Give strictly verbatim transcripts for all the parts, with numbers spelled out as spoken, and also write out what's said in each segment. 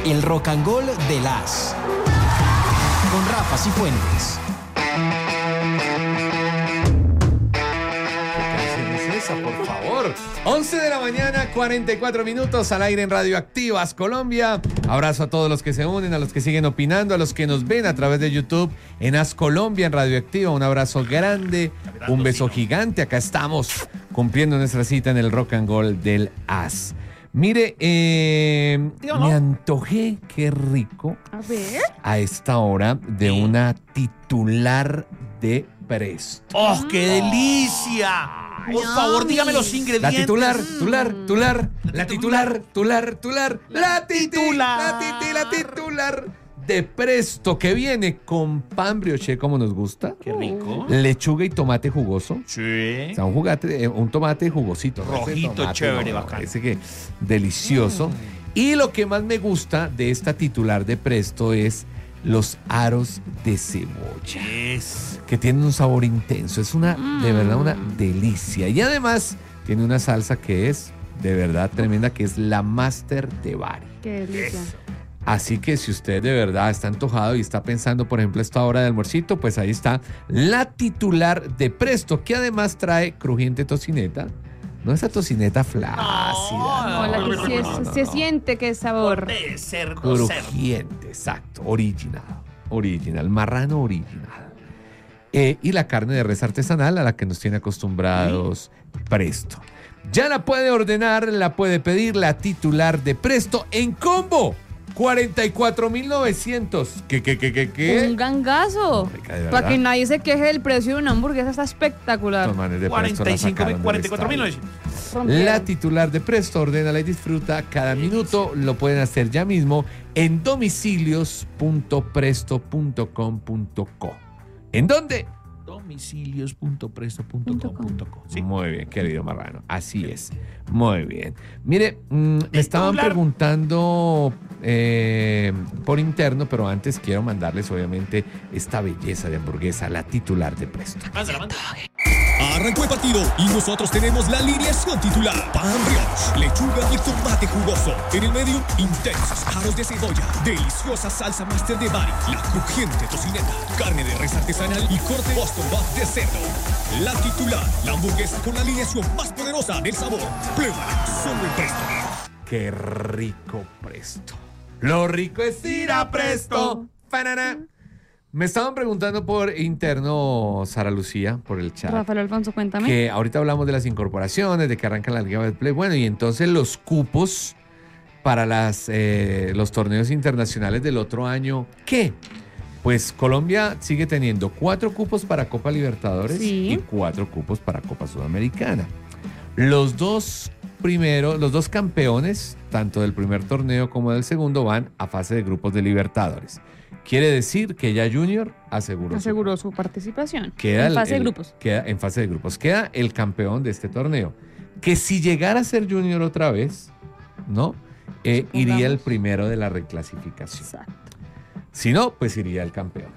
El Rock and Roll de las con Rafa Cifuentes. Por favor, once de la mañana, cuarenta y cuatro minutos al aire en Radioactivas Colombia. Abrazo a todos los que se unen, a los que siguen opinando, a los que nos ven a través de YouTube en As Colombia en Radioactiva. Un abrazo grande, un beso gigante. Acá estamos cumpliendo nuestra cita en el Rock and Roll del As. Mire, eh, me antojé, qué rico, a ver, a esta hora de una titular de Presto. ¡Oh, qué delicia! Por favor, dígame los ingredientes. La titular, titular, titular, la titular, titular, titular, la titular, la titular, la titular de Presto, que viene con pan brioche como nos gusta. Qué rico. Lechuga y tomate jugoso. Sí. O sea, un, jugate, un tomate jugosito. Rojito, tomate, chévere, no, bacán. Ese que delicioso. Mm. Y lo que más me gusta de esta titular de Presto es los aros de cebolla. Yes. Que tienen un sabor intenso. Es una, mm. de verdad, una delicia. Y además tiene una salsa que es de verdad tremenda, que es la Master de Bari. Qué delicia. Eso. Así que si usted de verdad está antojado y está pensando, por ejemplo, esta hora de almuercito, pues ahí está la titular de Presto, que además trae crujiente tocineta. No esa tocineta flácida. No, no, la que no, sí es, no, no, se no. siente que es sabor. De cerdo, Crujiente, exacto. Original. Original. Marrano original. Eh, y la carne de res artesanal a la que nos tiene acostumbrados ¿Sí? Presto. Ya la puede ordenar, la puede pedir la titular de Presto en combo. cuarenta y cuatro mil novecientos. ¿Qué, qué, qué, qué, qué? Un gangazo. Para que nadie se queje del precio de una hamburguesa, está espectacular. cuarenta y cinco mil, cuarenta y cuatro mil novecientos. La titular de Presto, ordénala y disfruta cada minuto. Lo pueden hacer ya mismo en domicilios punto presto punto com punto co. ¿En dónde? domicilios punto presto punto com punto co. ¿Sí? Muy bien, querido Marrano. Así es. Muy bien. Mire, mmm, me estaban preguntando eh, por interno, pero antes quiero mandarles, obviamente, esta belleza de hamburguesa, la titular de Presto. Mándala, mándala. Arrancó el partido y nosotros tenemos la alineación titular. Pan brioche, lechuga y tomate jugoso. En el medio, intensos aros de cebolla. Deliciosa salsa Master de Bari. La crujiente tocineta. Carne de res artesanal y corte Boston Buff de cerdo. La titular, la hamburguesa con la alineación más poderosa del sabor. Pruébala, solo en Presto. ¡Qué rico Presto! Lo rico es ir a Presto. ¡Panana! Me estaban preguntando por interno, Sara Lucía, por el chat. Rafael Alfonso, cuéntame. Que ahorita hablamos de las incorporaciones, de que arrancan la Liga Betplay. Bueno, y entonces los cupos para las, eh, los torneos internacionales del otro año, ¿qué? Pues Colombia sigue teniendo cuatro cupos para Copa Libertadores sí. y cuatro cupos para Copa Sudamericana. Los dos primeros, los dos campeones, tanto del primer torneo como del segundo, van a fase de grupos de Libertadores. Quiere decir que ya Junior aseguró, aseguró su, su participación. Queda en fase el, de grupos. Queda en fase de grupos. Queda el campeón de este torneo. Que si llegara a ser Junior otra vez, ¿no? Eh, iría el primero de la reclasificación. Exacto. Si no, pues iría el campeón.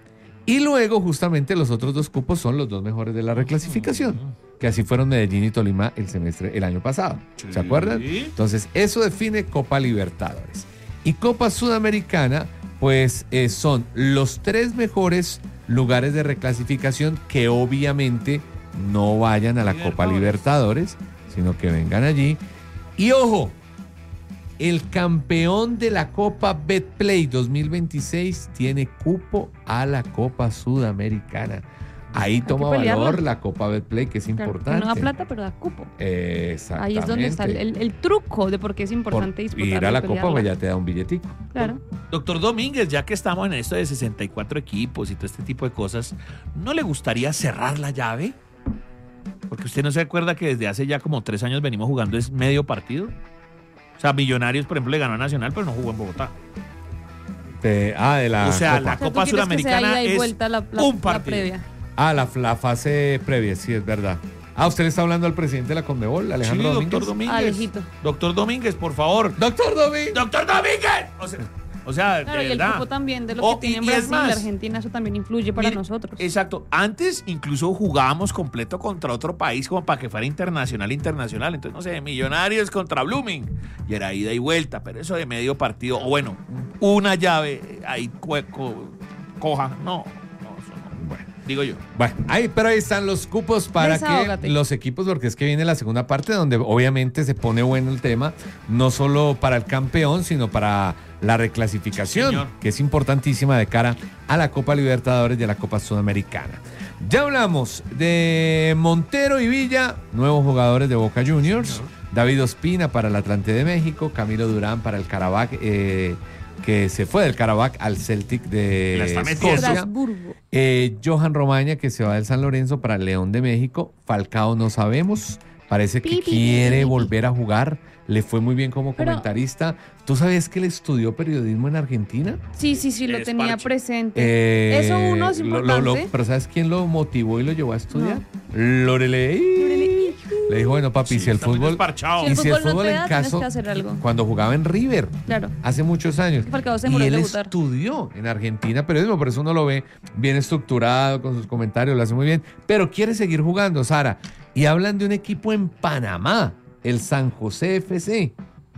Y luego, justamente, los otros dos cupos son los dos mejores de la reclasificación. Que así fueron Medellín y Tolima el semestre, el año pasado. Sí. ¿Se acuerdan? Entonces, eso define Copa Libertadores. Y Copa Sudamericana, pues eh, son los tres mejores lugares de reclasificación que obviamente no vayan a la Copa Libertadores, sino que vengan allí. Y ojo, el campeón de la Copa Betplay dos mil veintiséis tiene cupo a la Copa Sudamericana. Ahí toma valor la Copa Betplay, que es claro, importante. Que no da plata, pero da cupo. Eh, exactamente. Ahí es donde está el, el, el truco de por qué es importante por disputar. Ir a la Copa, pues ya te da un billetico. Claro. Doctor Domínguez, ya que estamos en esto de sesenta y cuatro equipos y todo este tipo de cosas, ¿no le gustaría cerrar la llave? Porque usted no se acuerda que desde hace ya como tres años venimos jugando es medio partido. O sea, Millonarios, por ejemplo, le ganó a Nacional, pero no jugó en Bogotá. De, ah, de la O sea, Copa. la O sea, Copa ¿tú quieres Sudamericana que sea ida y es vuelta la, la, un partido. la previa? Ah, la, la fase previa, sí, es verdad. Ah, usted le está hablando al presidente de la Conmebol, Alejandro sí, Domínguez. doctor Domínguez. Alejito. Doctor Domínguez, por favor. Doctor Domínguez. Doctor Domínguez. O sea, O sea, Claro, de y el verdad. cupo también de lo Oh, que y- tiene y es Brasil, más, Argentina, eso también influye para mire, nosotros. Exacto. Antes incluso jugábamos completo contra otro país como para que fuera internacional, internacional. Entonces, no sé, Millonarios contra Blooming. Y era ida y vuelta, pero eso de medio partido, o bueno, una llave ahí cueco, coja. No, no, eso no. Bueno. Digo yo. Bueno, ahí, pero ahí están los cupos para Desahógate. que los equipos, porque es que viene la segunda parte donde obviamente se pone bueno el tema, no solo para el campeón, sino para la reclasificación, Señor. que es importantísima de cara a la Copa Libertadores y a la Copa Sudamericana. Ya hablamos de Montero y Villa, nuevos jugadores de Boca Juniors, Señor. David Ospina para el Atlante de México, Camilo Durán para el Carabao, eh, que se fue del Carabao al Celtic de La está metiendo. Escocia. Estrasburgo. Eh, Johan Romaña, que se va del San Lorenzo para el León de México. Falcao no sabemos. Parece que Pi, pi, pi, quiere pi, pi. volver a jugar. Le fue muy bien como Pero- comentarista. ¿Tú sabías que él estudió periodismo en Argentina? Sí, sí, sí, lo Es tenía parche. presente. Eh, Eso uno es lo- lo- lo- importante. pero ¿sabes quién lo motivó y lo llevó a estudiar? Lorelei. Le dijo, bueno, papi, Sí, si el está muy fútbol... desparchado. Si el y si el fútbol no fútbol te en da, tienes caso... que hacer algo. Cuando jugaba en River. Claro. Hace muchos años. Falcao se y demoró en él debutar. estudió en Argentina periodismo, por eso uno lo ve bien estructurado con sus comentarios, lo hace muy bien, pero quiere seguir jugando, Sara. Y hablan de un equipo en Panamá, el San José F C.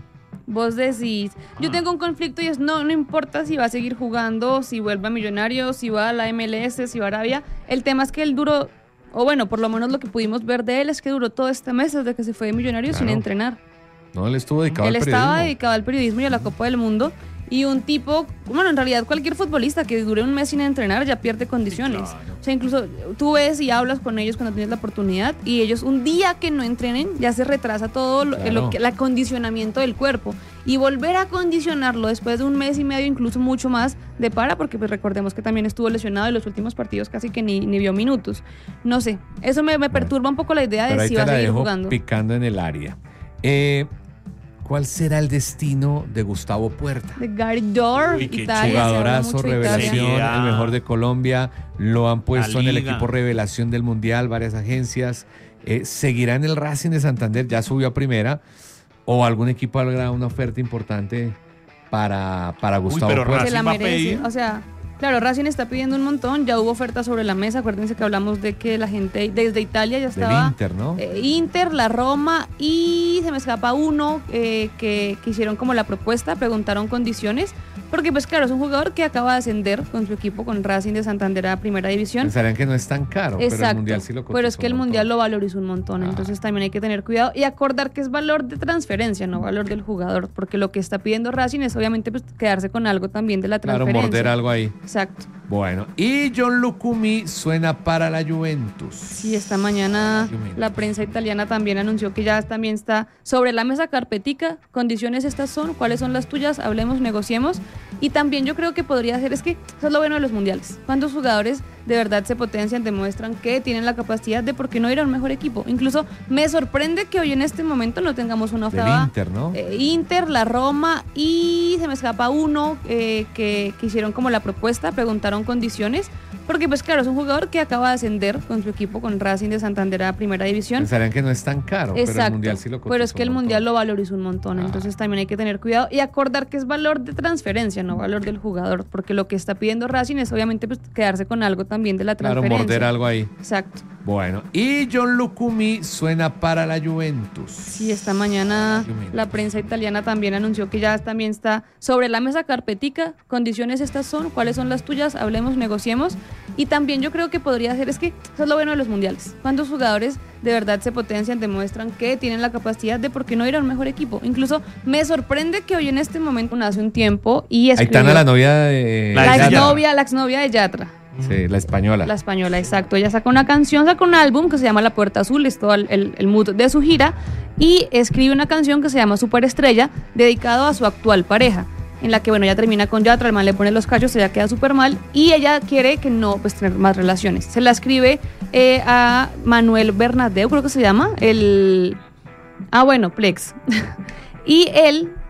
Vos decís, yo tengo un conflicto y es no, no importa si va a seguir jugando, si vuelve a Millonarios, si va a la M L S, si va a Arabia. El tema es que él duró, o bueno, por lo menos lo que pudimos ver de él es que duró todo este mes desde que se fue de Millonarios sin Claro. entrenar. No, él estuvo dedicado Él al estaba periodismo. dedicado al periodismo y a la Copa del Mundo. Y un tipo, bueno, en realidad cualquier futbolista que dure un mes sin entrenar ya pierde condiciones. claro. O sea, incluso tú ves y hablas con ellos cuando tienes la oportunidad y ellos un día que no entrenen ya se retrasa todo lo, Claro. lo que, el acondicionamiento del cuerpo. Y volver a acondicionarlo después de un mes y medio, incluso mucho más, de para, porque pues recordemos que también estuvo lesionado en los últimos partidos casi que ni, ni vio minutos. No sé, eso me, me perturba un poco la idea Pero de ahí si te va a la seguir dejo jugando. picando en el área. Eh, ¿Cuál será el destino de Gustavo Puerta? De Gary Dor, Uy, qué Italia, se habla Jugadorazo, mucho de Italia. revelación, Italia. el mejor de Colombia. Lo han puesto en el Liga. equipo revelación del Mundial, varias agencias. Eh, seguirá en el Racing de Santander, ya subió a primera. O algún equipo habrá una oferta importante para, para Gustavo pero Puerta. Se la Racing va a merece. pedir. O sea, claro, Racing está pidiendo un montón. Ya hubo ofertas sobre la mesa. Acuérdense que hablamos de que la gente desde Italia ya Del estaba. Inter, ¿no? eh, Inter, la Roma y se me escapa uno eh, que, que hicieron como la propuesta, preguntaron condiciones. Porque, pues claro, es un jugador que acaba de ascender con su equipo, con Racing de Santander a Primera División. Pensarían que no es tan caro, pero el Exacto, Mundial sí lo cotizó pero es que el un montón. Mundial lo valorizó un montón, Ah. entonces también hay que tener cuidado y acordar que es valor de transferencia, no valor del jugador, porque lo que está pidiendo Racing es obviamente pues, quedarse con algo también de la Claro, transferencia. morder algo ahí. Exacto. Bueno, y John Lucumi suena para la Juventus. Sí, esta mañana Juventus. la prensa italiana también anunció que ya también está sobre la mesa carpetica, condiciones estas son, cuáles son las tuyas, hablemos, negociemos. Y también yo creo que podría ser, es que eso es lo bueno de los mundiales. Cuando jugadores de verdad se potencian, demuestran que tienen la capacidad de por qué no ir a un mejor equipo. Incluso me sorprende que hoy en este momento no tengamos una Del oferta. Inter, ¿no? Eh, Inter, la Roma y se me escapa uno eh, que, que hicieron como la propuesta, preguntaron condiciones, porque pues claro, es un jugador que acaba de ascender con su equipo, con Racing de Santander a Primera División. Pensarían que no es tan caro, pero el Exacto, Mundial sí lo cotizó pero es que el un montón. Mundial lo valorizó un montón, Ah. entonces también hay que tener cuidado y acordar que es valor de transferencia, no valor del jugador, porque lo que está pidiendo Racing es obviamente pues, quedarse con algo también de la Claro, transferencia. morder algo ahí. Exacto. Bueno, y John Lucumi suena para la Juventus. Sí, esta mañana Juventus. la prensa italiana también anunció que ya también está sobre la mesa carpetica, condiciones estas son, cuáles son las tuyas, hablemos, negociemos. Y también yo creo que podría ser, es que eso es lo bueno de los mundiales. Cuando los jugadores de verdad se potencian, demuestran que tienen la capacidad de por qué no ir a un mejor equipo. Incluso me sorprende que hoy en este momento, hace un tiempo, y escribió Aitana, la novia de... La la de Yatra. exnovia, la exnovia de Yatra. Sí, la española. La española, exacto. Ella sacó una canción, sacó un álbum que se llama La Puerta Azul, es todo el, el, el mood de su gira, y escribe una canción que se llama Superestrella, dedicado a su actual pareja, en la que, bueno, ella termina con Yatra, el man le pone los cachos, ella queda súper mal, y ella quiere que no, pues, tener más relaciones. Se la escribe eh, a Manuel Bernadeu, creo que se llama, el... Ah, bueno, Plex. Y él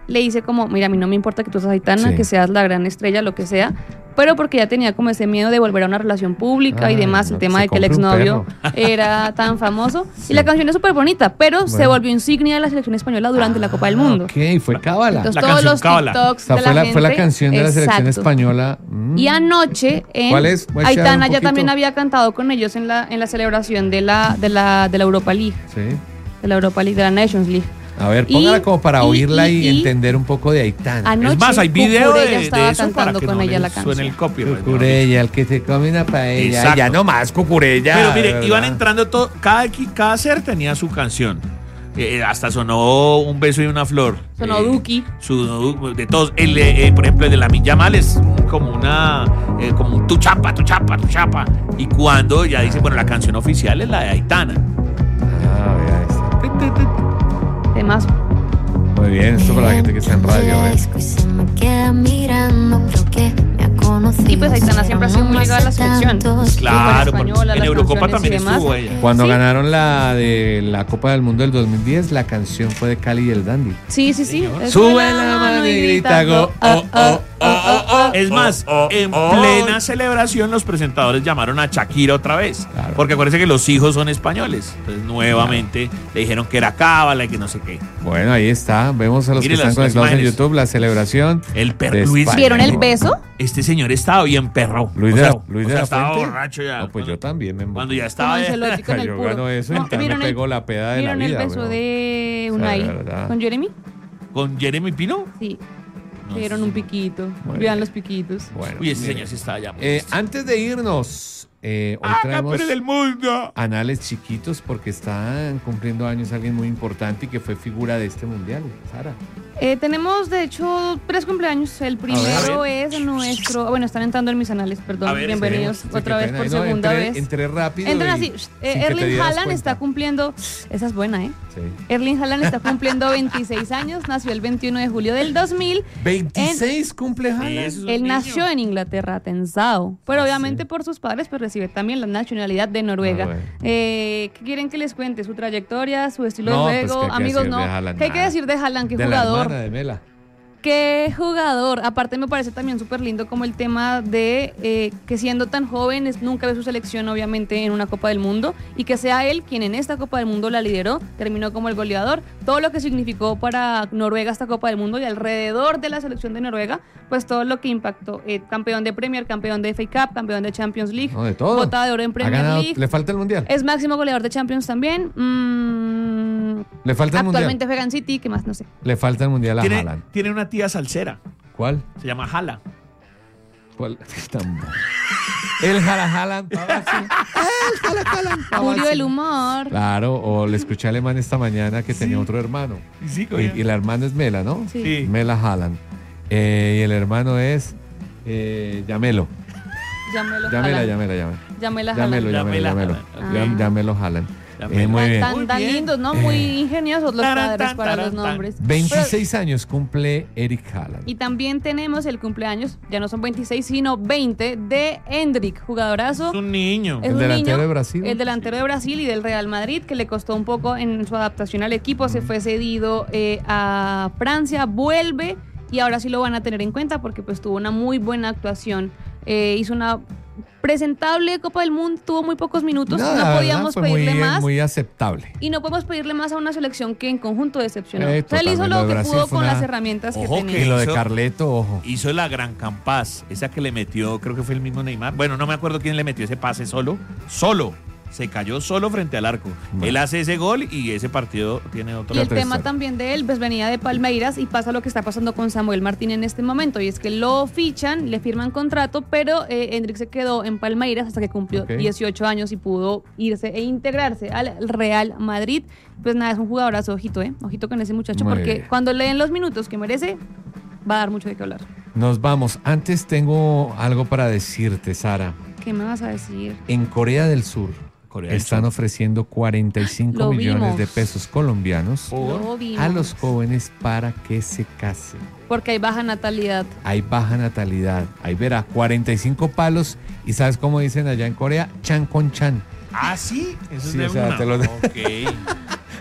le dice como, mira, a mí no me importa que tú seas Aitana, Sí. que seas la gran estrella, lo que sea, pero porque ella tenía como ese miedo de volver a una relación pública Ay, y demás, no, el tema se de que el compre un exnovio perro. era tan famoso. Sí. Y la canción es súper bonita, pero se Bueno. volvió insignia de la selección española durante la Copa del Mundo. Ok, fue cábala. Entonces La todos canción los Cábala. O TikToks sea, de fue la, la, fue la gente- canción de la selección Exacto. española. Mm. Y anoche, en ¿Cuál es? Voy a echar Aitana un ya poquito. también había cantado con ellos en la, en la celebración de la, de, la, de la Europa League, Sí. de la Europa League, de la Nations League. A ver, Y- póngala como para y- oírla y, y- y- entender un poco de Aitana. Anoche, Es más, hay video de, Cucurella de estaba eso para cantando que con no ella les la suene canción. el copyright. Cucurella, el que se come una paella. Exacto. Ya no más, Cucurella. Pero de mire, verdad. iban entrando todo, cada, equi- cada ser tenía su canción. Eh, hasta sonó Un beso y una flor. Sonó Eh, Duki. Su, de todos. El, de, eh, por ejemplo, el de Lamine Yamal es como una. eh, como un tu chapa, tu chapa, tu chapa. Y cuando ya dice, bueno, la canción oficial es la de Aitana. Ah, vea esta. Temas. Muy bien, esto para la gente que está en radio, ¿eh? Y pues Aitana siempre ha sido muy ligada a la selección. Claro, Española, porque en las Eurocopa canciones también y demás. estuvo ella. Cuando Sí. ganaron la de la Copa del Mundo del dos mil diez, la canción fue de Cali y el Dandy. Sí, sí, sí. Señor. Sube la mano y grita go, oh, oh, oh, oh, oh. Es más, en plena celebración los presentadores llamaron a Shakira otra vez. Claro. Porque acuérdense que los hijos son españoles. Entonces nuevamente le dijeron que era cábala y que no sé qué. Bueno, ahí está. Vemos a los Mire que las- están las conectados en imágenes. YouTube la celebración. El perro de Luis. España. ¿Vieron el beso? Este señor estaba bien perro. Luis O de sea, la, Luis o de sea, la estaba Fuente. borracho ya. No, pues yo también me Cuando ya Como estaba. Ancelotti con el Yo puro. gano eso y No, entonces ¿vieron me el- pegó la peda de la ¿Vieron el vida. beso weón. de O sea, Unai de verdad. con Jeremy? ¿Con Jeremy Pino? Sí. No Le dieron sé. un piquito. Bueno. Vean los piquitos. Bueno, Uy, ese mire. señor sí estaba ya. muy Eh, listo. antes de irnos, eh, hoy ¡Ah, traemos campeones del mundo! anales chiquitos porque están cumpliendo años alguien muy importante y que fue figura de este mundial, Sara. Eh, tenemos, de hecho, tres cumpleaños. El primero A ver. es nuestro... Bueno, están entrando en mis anales, perdón. A ver, Bienvenidos Sí, otra qué vez pena. por No, segunda entré- vez. Entré rápido. Entran y así. sin Eh, que te Erling dieras Haaland cuenta. está cumpliendo... Esa es buena, ¿eh? Sí. Erling Haaland está cumpliendo veintiséis años. Nació el veintiuno de julio del dos mil. veintiséis cumple Haaland. Sí, eso es un Él niño. nació en Inglaterra, Tensado, pero Ah, obviamente sí. por sus padres pues recibe también la nacionalidad de Noruega. Ah, bueno. Eh, ¿Qué quieren que les cuente? Su trayectoria, su estilo No, de pues, juego, ¿qué hay que amigos, decir no. de Haaland? ¿Qué hay que Nada. decir de Haaland? ¿Qué de la jugador? hermana de Mela. Qué jugador. Aparte me parece también súper lindo como el tema de eh, que siendo tan joven es- nunca ve su selección obviamente en una Copa del Mundo y que sea él quien en esta Copa del Mundo la lideró, terminó como el goleador. Todo lo que significó para Noruega esta Copa del Mundo y alrededor de la selección de Noruega, pues todo lo que impactó. Eh, campeón de Premier, campeón de F A Cup, campeón de Champions League, No, de todo. bota de oro en Ha Premier ganado- League. Le falta el mundial. Es máximo goleador de Champions también. Mm, Le falta el actualmente mundial. juega en City, ¿qué más? No sé. Le falta el mundial a Tiene, Haaland. tiene una tía salsera. ¿Cuál? Se llama Jala. ¿Cuál? Tan- El Jala Haaland. estaba así. El Jala Haaland. estaba Murió así. el humor. Claro, o le escuché a Alemán esta mañana que tenía otro hermano. Sí, Y, y la hermana es Mela, ¿no? Sí. Sí. Mela Haaland. Eh, y el hermano es eh, Yamelo. Llámelo. Yamela, Haaland. Yamela, Yamela. Llámela Yamelo, Haaland. Yamelo, Yamela Yamelo. Haaland. Yam- Ah. Yamelo Haaland. Yamela. Eh, muy Tan, bien. tan, Muy tan bien. lindos, ¿no? Muy ingeniosos los Taran, padres tan, para taran, los tan. nombres. veintiséis años cumple Eric Haaland. Y también tenemos el cumpleaños, ya no son veintiséis, sino veinte, de Hendrik, jugadorazo. Es un niño. Es El un delantero niño, de Brasil. El delantero de Brasil y del Real Madrid, que le costó un poco en su adaptación al equipo. Se fue cedido eh, a Francia, vuelve y ahora sí lo van a tener en cuenta porque pues tuvo una muy buena actuación. Eh, hizo una presentable Copa del Mundo, tuvo muy pocos minutos, No, no la verdad, podíamos fue pedirle muy, más. muy aceptable. Y no podemos pedirle más a una selección que en conjunto decepcionó. Eh, o sea, él hizo totalmente. lo Lo de que Brasil pudo fue con una- las herramientas Ojo que que Y tenía. lo de hizo- Carleto, ojo. Hizo la gran campaz, esa que le metió, creo que fue el mismo Neymar. Bueno, no me acuerdo quién le metió ese pase solo. Solo. Se cayó solo frente al arco. Bueno. Él hace ese gol y ese partido tiene otro. Y el tercera. tema también de él, pues venía de Palmeiras y pasa lo que está pasando con Samuel Martín en este momento. Y es que lo fichan, le firman contrato, pero eh, Hendrik se quedó en Palmeiras hasta que cumplió Ok. dieciocho años y pudo irse e integrarse al Real Madrid. Pues nada, es un jugadorazo, ojito, ¿eh? Ojito con ese muchacho, Muy porque bien. cuando le den los minutos que merece, va a dar mucho de qué hablar. Nos vamos. Antes tengo algo para decirte, Sara. ¿Qué me vas a decir? En Corea del Sur Corea del están Sur. ofreciendo cuarenta y cinco Lo millones vimos. de pesos colombianos Lo vimos. a los jóvenes para que se casen. Porque hay baja natalidad. Hay baja natalidad. Ahí verá, cuarenta y cinco palos. ¿Y sabes cómo dicen allá en Corea? Chan con chan. Ah, sí. Eso Sí, es de o sea, una. te lo- Ok.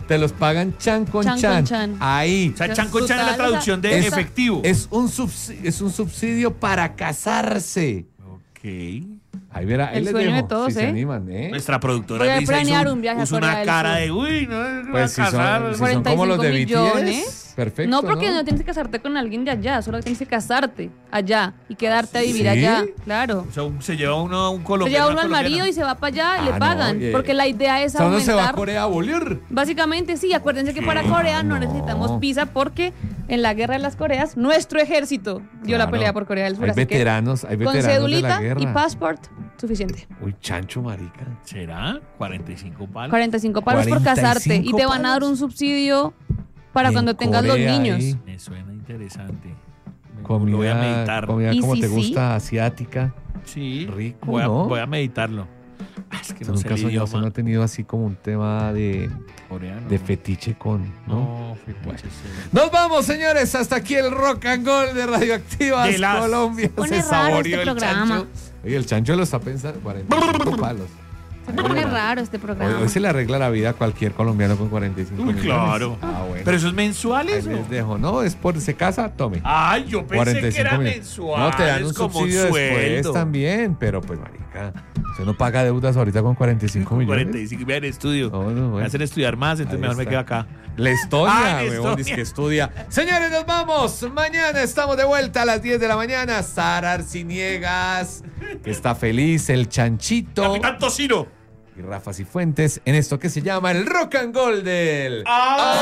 te los pagan chan con Chan chan. con chan. Ahí. O sea, chan con chan es la Brutal, traducción de es- efectivo. Es un, subsi- es un subsidio para casarse. Ok. Ahí verá, ahí El les sueño dejo, de todos, si se ¿eh? animan, ¿eh? Nuestra productora Voy a Luisa hizo planear un- un viaje a puso Corea una del cara Sur. de, uy, no, no va Pues a si son, casar. si son como los de B T S, millones. perfecto, No, porque no tienes que casarte con alguien de allá, solo tienes que casarte allá y quedarte a vivir ¿Sí? allá. Claro. O sea, un- se lleva uno a un Se colombiano. lleva uno al una colombiana. marido y se va para allá y Ah, le no, pagan. oye. Porque la idea es ¿Dónde se va a aumentar. Corea a bolir? Básicamente sí, acuérdense que para Corea no, no. necesitamos visa porque en la guerra de las Coreas nuestro ejército dio la Claro. pelea por Corea del Sur. Hay así que veteranos, hay con veteranos de la cedulita guerra. y passport, suficiente. Uy, chancho, marica. ¿Será? cuarenta y cinco palos. cuarenta y cinco palos por cuarenta y casarte y cinco te van a dar palos. un subsidio para En cuando tengas los Corea, niños. ahí. Me suena interesante. Me- Comida, Lo voy a meditar. comida Y como sí, te sí. gusta, asiática. Sí. Rico, voy a, ¿no? voy a meditarlo. Ah, es que Usted no sé nunca el soñó, usted idioma no ha tenido así como un tema de, coreano. de fetiche con, ¿no? No, fetiche, sí. Nos vamos, señores. Hasta aquí el Rock and Roll de Radioactivas De las- Colombia. Pone Se raro saboreó este el programa. chancho. Oye, el chancho lo está pensando. cuarenta y cinco palos. Se pone raro este Hoy, programa. hoy se le arregla la vida a cualquier colombiano con cuarenta y cinco Uy, millones. claro. Ah, bueno. ¿Pero eso es mensual Ahí eso? les dejo. No, es por se casa, tome. Ay, yo pensé cuarenta y que cinco era millones. mensual. No, te dan un como subsidio después sueldo. también, pero pues, marica, usted no paga deudas ahorita con cuarenta y cinco millones. cuarenta y cinco, vean, estudio. No, no, Me bueno. hacen estudiar más, entonces Ahí mejor me está. quedo acá. La Estonia, Ah, la huevón, Estonia. dice que estudia. Señores, nos vamos. Mañana estamos de vuelta a las diez de la mañana. Sara Arciniegas, que está feliz, el Chanchito Capitán Tocino. y Rafa Cifuentes en esto que se llama el Rock and Roll del... ¡Ah!